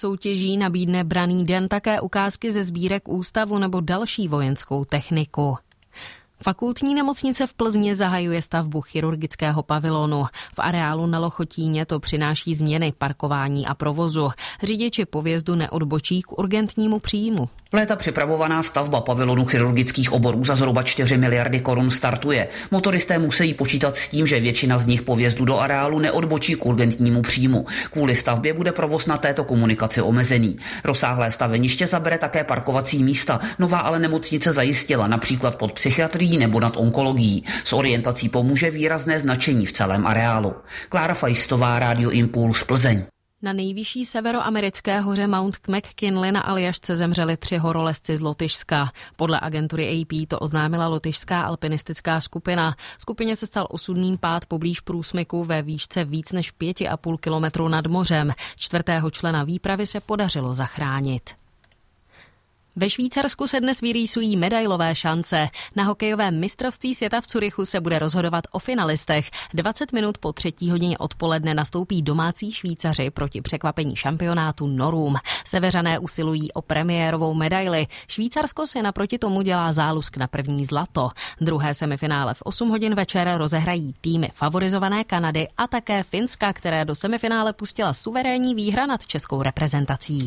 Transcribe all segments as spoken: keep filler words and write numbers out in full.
soutěží nabídne Branný den také ukázky ze sbírek ústavu nebo další vojenskou techniku. Fakultní nemocnice v Plzni zahajuje stavbu chirurgického pavilonu. V areálu na Lochotíně to přináší změny parkování a provozu. Řidiči po vjezdu neodbočí k urgentnímu příjmu. Léta připravovaná stavba pavilonu chirurgických oborů za zhruba čtyři miliardy korun startuje. Motoristé musí počítat s tím, že většina z nich po vjezdu do areálu neodbočí k urgentnímu příjmu. Kvůli stavbě bude provoz na této komunikaci omezený. Rozsáhlé staveniště zabere také parkovací místa. Nová ale nemocnice zajistila například pod psychiatrií nebo nad onkologií. S orientací pomůže výrazné značení v celém areálu. Klára Fajstová, Rádio Impuls, Plzeň. Na nejvyšší severoamerické hoře Mount McKinley na Aljašce zemřeli tři horolezci z Lotyšska. Podle agentury A P to oznámila lotyšská alpinistická skupina. Skupině se stal osudný pád poblíž průsmyku ve výšce víc než pěti a půl kilometru nad mořem. Čtvrtého člena výpravy se podařilo zachránit. Ve Švýcarsku se dnes vyrýsují medailové šance. Na hokejovém mistrovství světa v Curychu se bude rozhodovat o finalistech. dvacet minut po třetí hodině odpoledne nastoupí domácí Švýcaři proti překvapení šampionátu Norům. Seveřané usilují o premiérovou medaili. Švýcarsko si naproti tomu dělá zálusk na první zlato. Druhé semifinále v osm hodin večer rozehrají týmy favorizované Kanady a také Finska, které do semifinále pustila suverénní výhra nad českou reprezentací.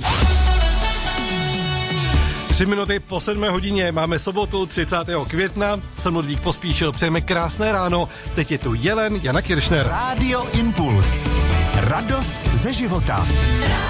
Tři minuty po sedmé hodině máme sobotu třicátého května. Jsem Ludvík Pospíšil, přejeme krásné ráno. Teď je tu Jelen Jana Kiršner. Rádio Impuls. Radost ze života.